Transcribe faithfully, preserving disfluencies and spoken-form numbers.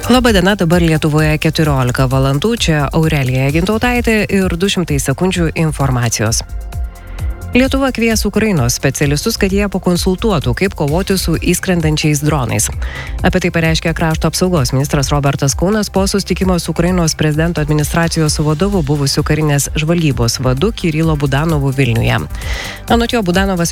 Labadiena, dabar Lietuvoje keturiolika valandų, čia Aurelija Gintautaitė ir du šimtai sekundžių informacijos. Lietuva kvies Ukrainos specialistus, kad jie pakonsultuotų, kaip kovoti su įskrendančiais dronais. Apie tai pareiškė krašto apsaugos ministras Robertas Kaunas po susitikimo su Ukrainos prezidento administracijos vadovu buvusiu karinės žvalgybos vadu Kirilo Budanovu Vilniuje. Anot jo, Budanovas